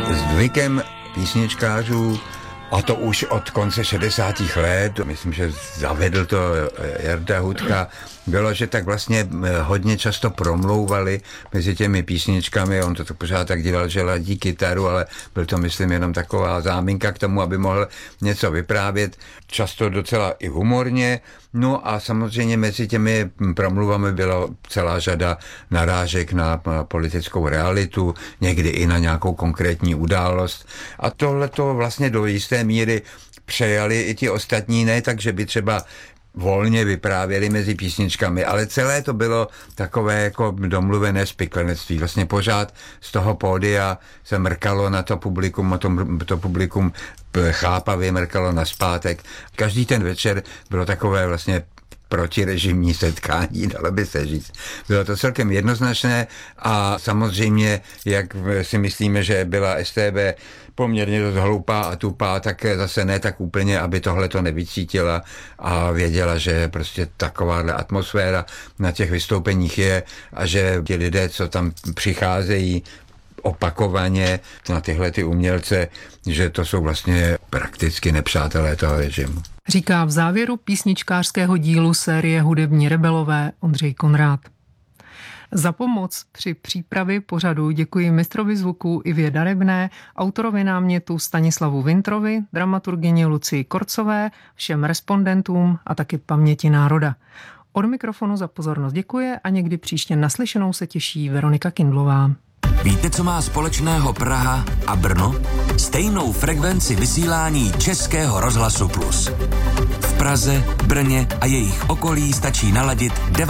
Zvykem písničkářů, a to už od konce 60. let, myslím, že zavedl to Jarda Hudka, bylo, že tak vlastně hodně často promlouvali mezi těmi písničkami, on to pořád tak dělal, že ladí kytaru, ale byl to, myslím, jenom taková záminka k tomu, aby mohl něco vyprávět, často docela i humorně. No a samozřejmě mezi těmi promluvami byla celá řada narážek na politickou realitu, někdy i na nějakou konkrétní událost. A tohle to vlastně do jisté míry přejali i ti ostatní, ne takže by třeba volně vyprávěli mezi písničkami, ale celé to bylo takové jako domluvené spiklenectví. Vlastně pořád z toho pódia se mrkalo na to publikum, a to publikum chápavě mrkalo nazpátek. Každý ten večer bylo takové vlastně protirežimní setkání, dalo by se říct. Bylo to celkem jednoznačné a samozřejmě, jak si myslíme, že byla STB poměrně dost hloupá a tupá, tak zase ne tak úplně, aby tohle to nevycítila a věděla, že prostě takováhle atmosféra na těch vystoupeních je a že ti lidé, co tam přicházejí opakovaně na tyhle ty umělce, že to jsou vlastně prakticky nepřátelé toho režimu. Říká v závěru písničkářského dílu série Hudební rebelové Ondřej Konrád. Za pomoc při přípravě pořadu děkuji mistrovi zvuku Ivě Darebné, autorovi námětu Stanislavu Vintrovi, dramaturgyni Lucii Korcové, všem respondentům a taky paměti národa. Od mikrofonu za pozornost děkuje a někdy příště naslyšenou se těší Veronika Kindlová. Víte, co má společného Praha a Brno? Stejnou frekvenci vysílání Českého rozhlasu Plus. V Praze, Brně a jejich okolí stačí naladit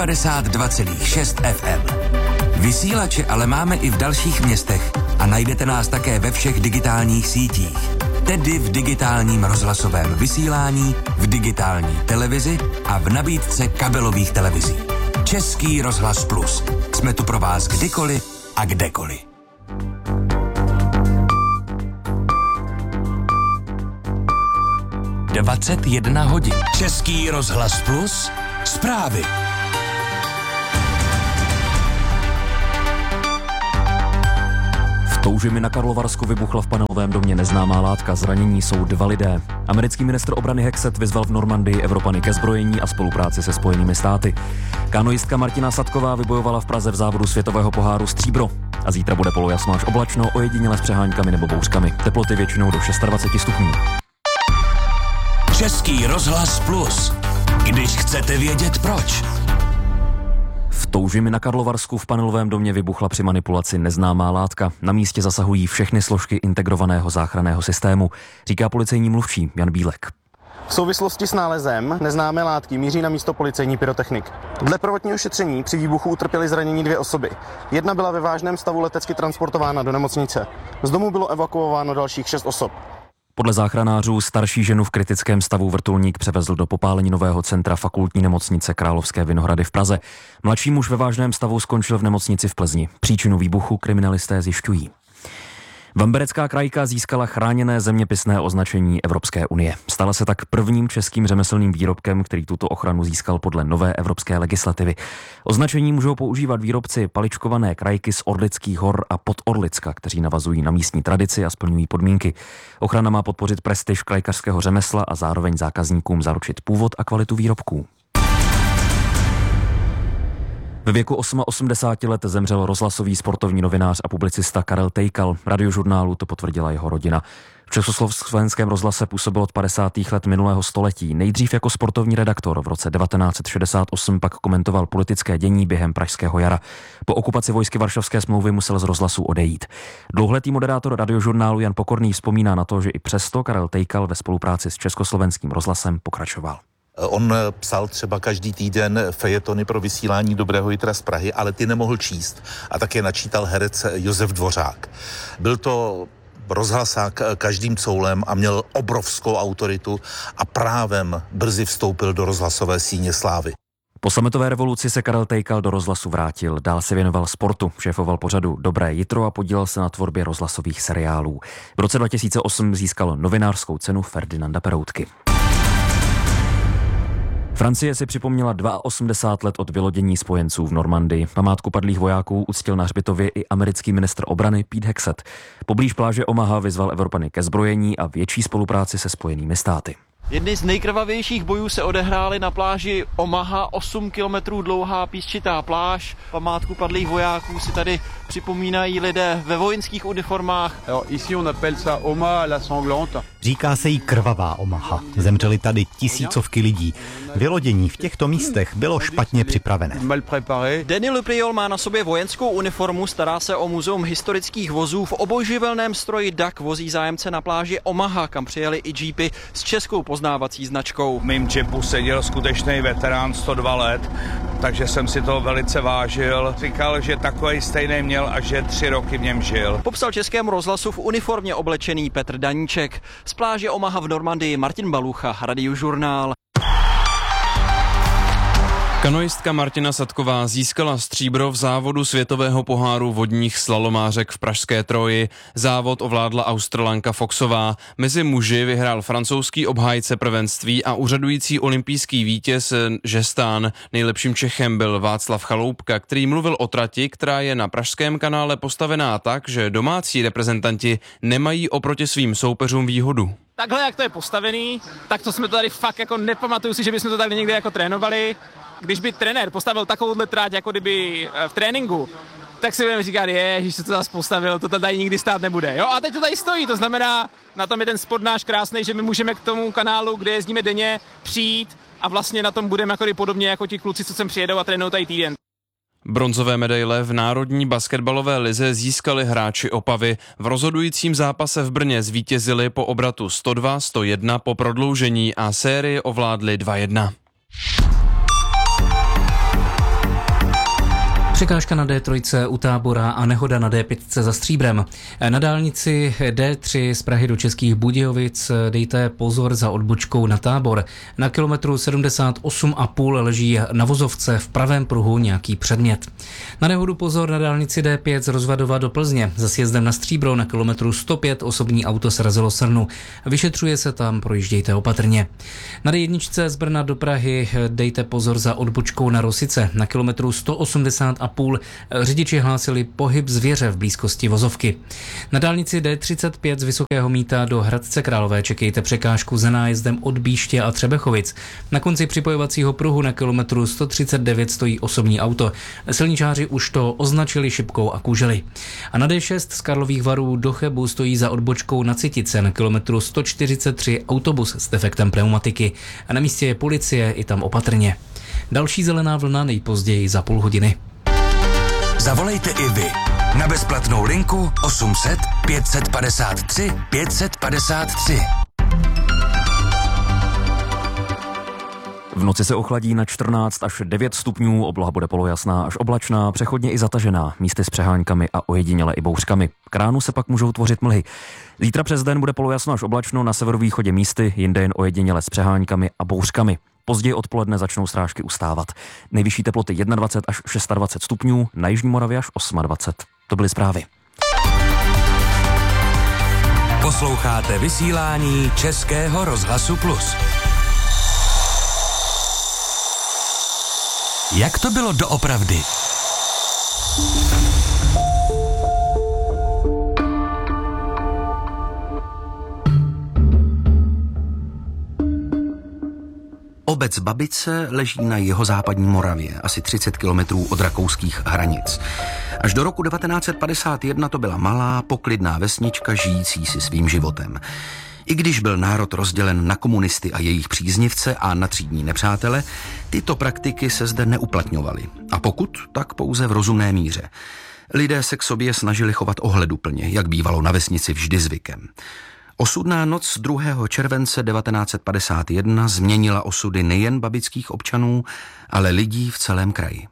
92,6 FM. Vysílače ale máme i v dalších městech a najdete nás také ve všech digitálních sítích. Tedy v digitálním rozhlasovém vysílání, v digitální televizi a v nabídce kabelových televizí. Český rozhlas Plus. Jsme tu pro vás kdykoliv a kdekoliv. ...21 hodin. Český rozhlas Plus. Zprávy. V Toužimi na Karlovarsku vybuchla v panelovém domě neznámá látka. Zranění jsou 2 lidé. Americký ministr obrany Hexet vyzval v Normandii Evropany ke zbrojení a spolupráci se Spojenými státy. Kanoistka Martina Sadková vybojovala v Praze v závodu světového poháru stříbro. A zítra bude polojasno až oblačno, ojediněle s přeháňkami nebo bouřkami. Teploty většinou do 26 stupňů. Český rozhlas Plus. Když chcete vědět proč. V Toužimi na Karlovarsku v panelovém domě vybuchla při manipulaci neznámá látka. Na místě zasahují všechny složky integrovaného záchranného systému, říká policejní mluvčí Jan Bílek. V souvislosti s nálezem neznámé látky míří na místo policejní pyrotechnik. Dle prvotního šetření při výbuchu utrpěly zranění 2 osoby. Jedna byla ve vážném stavu letecky transportována do nemocnice. Z domu bylo evakuováno dalších 6 osob. Podle záchranářů starší ženu v kritickém stavu vrtulník převezl do popáleninového centra fakultní nemocnice Královské Vinohrady v Praze. Mladší muž ve vážném stavu skončil v nemocnici v Plzni. Příčinu výbuchu kriminalisté zjišťují. Vamberecká krajka získala chráněné zeměpisné označení Evropské unie. Stala se tak prvním českým řemeslným výrobkem, který tuto ochranu získal podle nové evropské legislativy. Označení můžou používat výrobci paličkované krajky z Orlických hor a Podorlicka, kteří navazují na místní tradici a splňují podmínky. Ochrana má podpořit prestiž krajkařského řemesla a zároveň zákazníkům zaručit původ a kvalitu výrobků. Ve věku 88 let zemřel rozhlasový sportovní novinář a publicista Karel Tejkal. Radiožurnálu to potvrdila jeho rodina. V Československém rozhlase působil od 50. let minulého století. Nejdřív jako sportovní redaktor, v roce 1968 pak komentoval politické dění během Pražského jara. Po okupaci vojsky Varšavské smlouvy musel z rozhlasu odejít. Dlouholetý moderátor radiožurnálu Jan Pokorný vzpomíná na to, že i přesto Karel Tejkal ve spolupráci s Československým rozhlasem pokračoval. On psal třeba každý týden fejetony pro vysílání Dobrého jitra z Prahy, ale ty nemohl číst. A také načítal herec Josef Dvořák. Byl to rozhlasák každým coulem a měl obrovskou autoritu a právem brzy vstoupil do rozhlasové síně slávy. Po sametové revoluci se Karel Tejkal do rozhlasu vrátil, dál se věnoval sportu, šéfoval pořadu Dobré jitro a podílel se na tvorbě rozhlasových seriálů. V roce 2008 získal novinářskou cenu Ferdinanda Peroutky. Francie si připomněla 82 let od vylodění spojenců v Normandii. Památku padlých vojáků uctil na hřbitově i americký ministr obrany Pete Hegseth. Poblíž pláže Omaha vyzval Evropany ke zbrojení a větší spolupráci se Spojenými státy. Jedny z nejkrvavějších bojů se odehrály na pláži Omaha, 8 kilometrů dlouhá písčitá pláž. Památku padlých vojáků si tady připomínají lidé ve vojenských uniformách. Říká se jí krvavá Omaha. Zemřeli tady tisícovky lidí. Vylodění v těchto místech bylo špatně připravené. Denis Le Priol má na sobě vojenskou uniformu, stará se o muzeum historických vozů. V obojživelném stroji DAC vozí zájemce na pláži Omaha, kam přijeli i jeepy s českou poznávací značkou. V mým džipu seděl skutečný veterán 102 let, takže jsem si to velice vážil. Říkal, že takový stejný měl a že 3 roky v něm žil. Popsal Českému rozhlasu v uniformě oblečený Petr Daníček. Z pláže Omaha v Normandii Martin Balucha, Radiožurnál. Kanoistka Martina Sadková získala stříbro v závodu světového poháru vodních slalomářek v pražské Troji. Závod ovládla Australanka Foxová. Mezi muži vyhrál francouzský obhájce prvenství a úřadující olympijský vítěz Žestán. Nejlepším Čechem byl Václav Chaloupka, který mluvil o trati, která je na pražském kanále postavená tak, že domácí reprezentanti nemají oproti svým soupeřům výhodu. Takhle, jak to je postavený, tak to jsme to tady fakt jako nepamatuju si, že bychom to tady někde jako trénovali. Když by trenér postavil takovouhle tráť, jako kdyby v tréninku, tak si budeme říkat, že se to zase postavil, to tady nikdy stát nebude. Jo, a teď to tady stojí, to znamená, na tom je ten sport náš krásný, že my můžeme k tomu kanálu, kde jezdíme denně, přijít a vlastně na tom budeme jako podobně jako ti kluci, co sem přijedou a trénují tady týden. Bronzové medaile v národní basketbalové lize získali hráči Opavy. V rozhodujícím zápase v Brně zvítězili po obratu 102-101 po prodloužení a sérii ovládli 2-1. Překážka na D3 u Tábora a nehoda na D5 za Stříbrem. Na dálnici D3 z Prahy do Českých Budějovic dejte pozor za odbočkou na Tábor. Na kilometru 78,5 leží na vozovce v pravém pruhu nějaký předmět. Na nehodu pozor na dálnici D5 z Rozvadova do Plzně. Za sjezdem na Stříbro na kilometru 105 osobní auto srazilo srnu. Vyšetřuje se tam, projíždějte opatrně. Na D1 z Brna do Prahy dejte pozor za odbočkou na Rosice. Na kilometru 180,5 řidiči hlásili pohyb zvěře v blízkosti vozovky. Na dálnici D35 z Vysokého Mýta do Hradce Králové čekejte překážku za nájezdem od Bíště a Třebechovic. Na konci připojovacího pruhu na kilometru 139 stojí osobní auto. Silničáři už to označili šipkou a kůželi. A na D6 z Karlových Varů do Chebu stojí za odbočkou na Citice na kilometru 143 autobus s defektem pneumatiky. A na místě je policie, i tam opatrně. Další zelená vlna nejpozději za půl hodiny. Zavolejte i vy na bezplatnou linku 800 553 553. V noci se ochladí na 14 až 9 stupňů, obloha bude polojasná až oblačná, přechodně i zatažená, místy s přeháňkami a ojediněle i bouřkami. K ránu se pak můžou tvořit mlhy. Zítra přes den bude polojasno až oblačno, na severovýchodě místy, jinde jen ojediněle s přeháňkami a bouřkami. Později odpoledne začnou srážky ustávat. Nejvyšší teploty 21 až 26 stupňů, na jižní Moravě až 28. To byly zprávy. Posloucháte vysílání Českého rozhlasu Plus. Jak to bylo doopravdy? Obec Babice leží na jihozápadní Moravě, asi 30 kilometrů od rakouských hranic. Až do roku 1951 to byla malá, poklidná vesnička žijící si svým životem. I když byl národ rozdělen na komunisty a jejich příznivce a na třídní nepřátele, tyto praktiky se zde neuplatňovaly. A pokud, tak pouze v rozumné míře. Lidé se k sobě snažili chovat ohleduplně, jak bývalo na vesnici vždy zvykem. Osudná noc 2. července 1951 změnila osudy nejen babických občanů, ale lidí v celém kraji.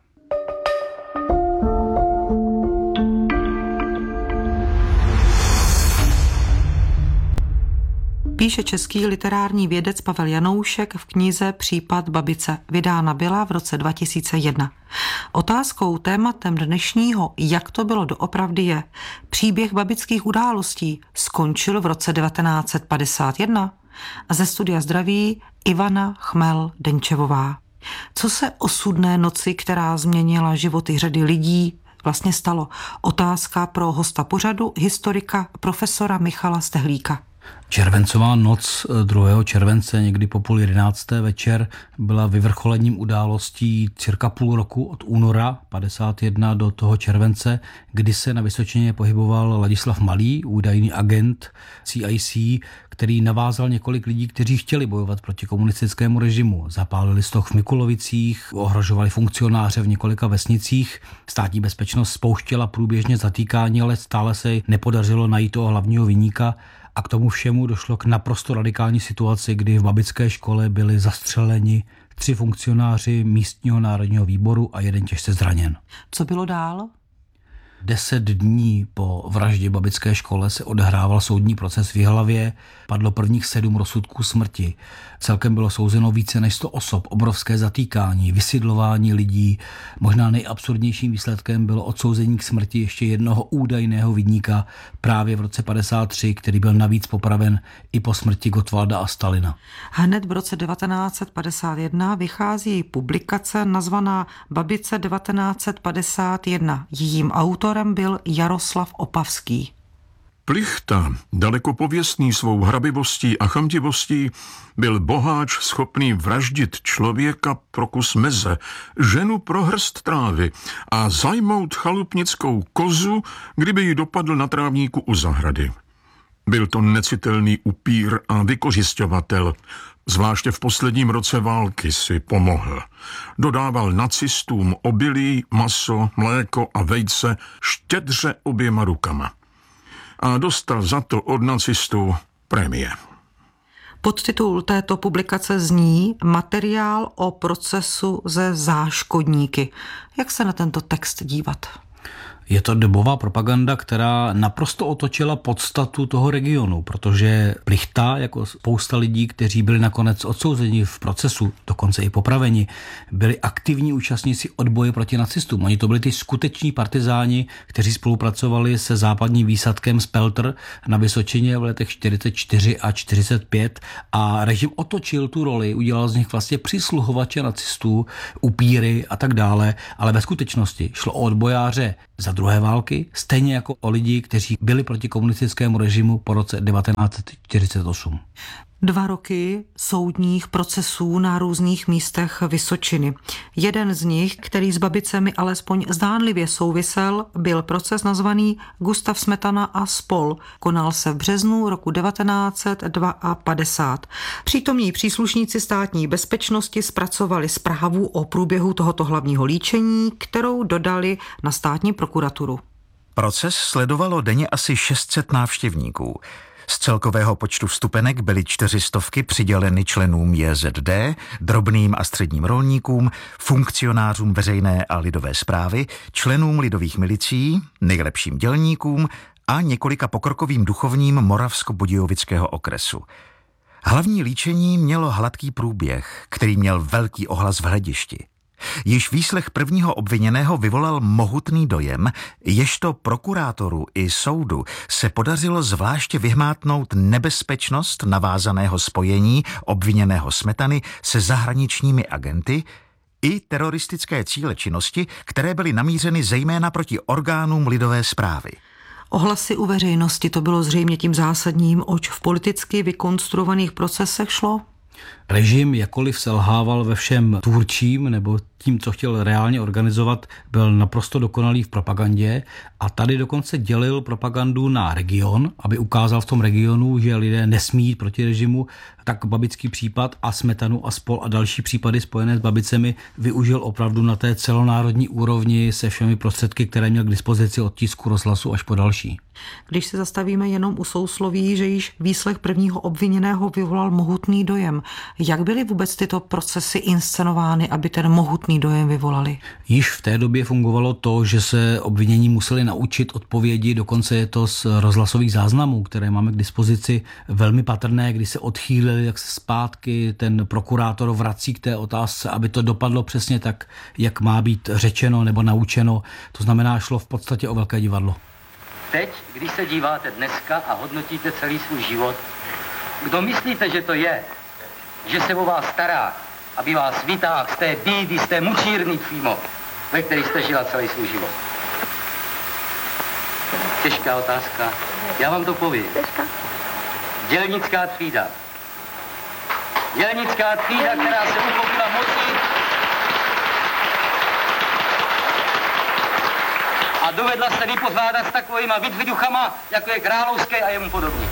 Píše český literární vědec Pavel Janoušek v knize Případ Babice. Vydána byla v roce 2001. Otázkou, tématem dnešního Jak to bylo doopravdy je, příběh babických událostí skončil v roce 1951? A ze studia zdraví Ivana Chmel-Denčevová. Co se osudné noci, která změnila životy řady lidí, vlastně stalo? Otázka pro hosta pořadu, historika profesora Michala Stehlíka. Červencová noc 2. července, někdy po 10:30 večer, byla vyvrcholením událostí cirka půl roku od února 51 do toho července, kdy se na Vysočině pohyboval Ladislav Malý, údajný agent CIC, který navázal několik lidí, kteří chtěli bojovat proti komunistickému režimu. Zapálili stoch v Mikulovicích, ohrožovali funkcionáře v několika vesnicích. Státní bezpečnost spouštěla průběžně zatýkání, ale stále se nepodařilo najít toho hlavního viníka. A k tomu všemu došlo k naprosto radikální situaci, kdy v babické škole byli zastřeleni 3 funkcionáři místního národního výboru a 1 těžce zraněn. Co bylo dál? 10 dní po vraždě v babické škole se odehrával soudní proces v Jihlavě, padlo prvních 7 rozsudků smrti. Celkem bylo souzeno více než 100 osob, obrovské zatýkání, vysidlování lidí. Možná nejabsurdnějším výsledkem bylo odsouzení k smrti ještě jednoho údajného viníka právě v roce 53, který byl navíc popraven i po smrti Gottwalda a Stalina. Hned v roce 1951 vychází publikace nazvaná Babice 1951. Jejím autorem byl Jaroslav Opavský. Plichta, daleko pověstný svou hrabivostí a chamtivostí, byl boháč schopný vraždit člověka pro kus meze, ženu pro hrst trávy a zajmout chalupnickou kozu, kdyby ji dopadl na trávníku u zahrady. Byl to necitelný upír a vykořisťovatel. Zvláště v posledním roce války si pomohl. Dodával nacistům obilí, maso, mléko a vejce štědře oběma rukama. A dostal za to od nacistů prémie. Podtitul této publikace zní Materiál o procesu ze záškodníky. Jak se na tento text dívat? Je to dobová propaganda, která naprosto otočila podstatu toho regionu, protože Plichta, jako spousta lidí, kteří byli nakonec odsouzeni v procesu, dokonce i popraveni, byli aktivní účastníci odboje proti nacistům. Oni to byli ty skuteční partizáni, kteří spolupracovali se západním výsadkem Spelter na Vysočině v letech 44 a 45 a režim otočil tu roli, udělal z nich vlastně přisluhovače nacistů, upíry a tak dále, ale ve skutečnosti šlo o odbojáře za druhé války, stejně jako o lidi, kteří byli proti komunistickému režimu po roce 1948. 2 roky soudních procesů na různých místech Vysočiny. Jeden z nich, který s Babicemi alespoň zdánlivě souvisel, byl proces nazvaný Gustav Smetana a spol. Konal se v březnu roku 1952. Přítomní příslušníci státní bezpečnosti zpracovali zprávu o průběhu tohoto hlavního líčení, kterou dodali na státní prokuraturu. Proces sledovalo denně asi 600 návštěvníků. Z celkového počtu vstupenek byly 400 přiděleny členům JZD, drobným a středním rolníkům, funkcionářům veřejné a lidové správy, členům lidových milicí, nejlepším dělníkům a několika pokrokovým duchovním Moravskobudějovického okresu. Hlavní líčení mělo hladký průběh, který měl velký ohlas v Hradišti. Již výslech prvního obviněného vyvolal mohutný dojem, ježto prokurátoru i soudu se podařilo zvláště vyhmátnout nebezpečnost navázaného spojení obviněného Smetany se zahraničními agenty i teroristické cíle činnosti, které byly namířeny zejména proti orgánům lidové správy. Ohlasy u veřejnosti, to bylo zřejmě tím zásadním, oč v politicky vykonstruovaných procesech šlo? Režim, jakkoliv selhával ve všem tvůrčím nebo tím, co chtěl reálně organizovat, byl naprosto dokonalý v propagandě a tady dokonce dělil propagandu na region, aby ukázal v tom regionu, že lidé nesmí jít proti režimu. Tak babický případ a Smetanu a spol a další případy spojené s Babicemi využil opravdu na té celonárodní úrovni se všemi prostředky, které měl k dispozici od tisku, rozhlasu až po další. Když se zastavíme jenom u sousloví, že již výslech prvního obviněného vyvolal mohutný dojem, jak byly vůbec tyto procesy inscenovány, aby ten mohutný dojem vyvolali? Již v té době fungovalo to, že se obvinění museli naučit odpovědi, dokonce je to z rozhlasových záznamů, které máme k dispozici, velmi patrné, kdy se odchýlili jak se zpátky, ten prokurátor vrací k té otázce, aby to dopadlo přesně tak, jak má být řečeno nebo naučeno. To znamená, šlo v podstatě o velké divadlo. Teď, když se díváte dneska a hodnotíte celý svůj život, Kdo myslíte, že to je, že se o vás stará, aby vás vytáhl z té bídy, z té mučírny, Fimo, ve které jste žila celý svůj život? Těžká otázka. Já vám to povím. Dělnická třída. Dělnická třída, která se uchopila moci a dovedla se vypořádat s takovýma vidviduchama, jako je Královský a jemu podobně.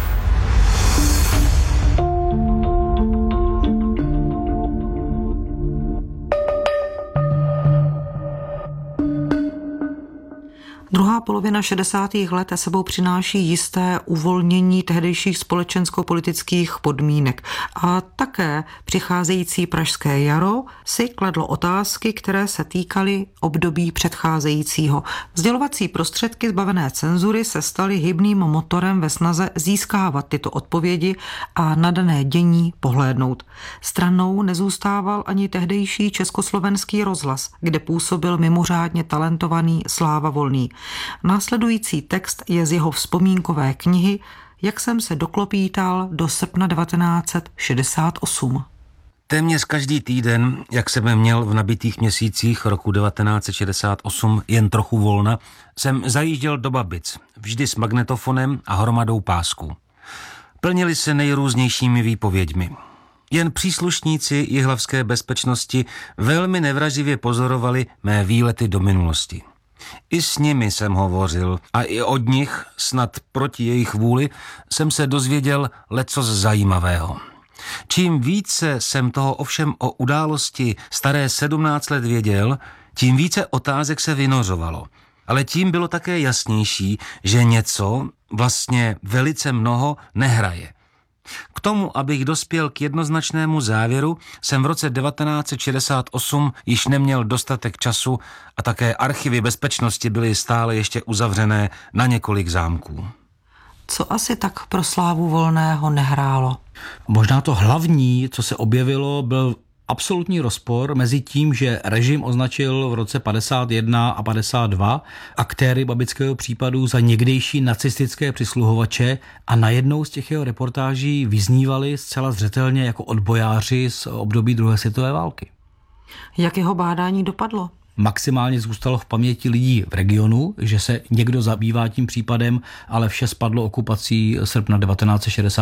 Druhá polovina 60. let sebou přináší jisté uvolnění tehdejších společensko-politických podmínek a také přicházející pražské jaro si kladlo otázky, které se týkaly období předcházejícího. Sdělovací prostředky zbavené cenzury se staly hybným motorem ve snaze získávat tyto odpovědi a na dané dění pohlédnout. Stranou nezůstával ani tehdejší Československý rozhlas, kde působil mimořádně talentovaný Sláva Volný. Následující text je z jeho vzpomínkové knihy Jak jsem se doklopítal do srpna 1968. Téměř každý týden, jak jsem měl v nabitých měsících roku 1968 jen trochu volna, jsem zajížděl do Babic, vždy s magnetofonem a hromadou pásků. Plnili se nejrůznějšími výpověďmi. Jen příslušníci jihlavské bezpečnosti velmi nevraživě pozorovali mé výlety do minulosti. I s nimi jsem hovořil a i od nich, snad proti jejich vůli, jsem se dozvěděl lecos zajímavého. Čím více jsem toho ovšem o události staré 17 let věděl, tím více otázek se vynořovalo. Ale tím bylo také jasnější, že něco, vlastně velice mnoho, nehraje. K tomu, abych dospěl k jednoznačnému závěru, jsem v roce 1968 již neměl dostatek času a také archivy bezpečnosti byly stále ještě uzavřené na několik zámků. Co asi tak pro Slávu Volného nehrálo? Možná to hlavní, co se objevilo, byl absolutní rozpor mezi tím, že režim označil v roce 51 a 52 aktéry babického případu za někdejší nacistické přisluhovače a najednou z těch jeho reportáží vyznívali zcela zřetelně jako odbojáři z období druhé světové války. Jak jeho bádání dopadlo? Maximálně zůstalo v paměti lidí v regionu, že se někdo zabývá tím případem, ale vše spadlo okupací srpna 1960.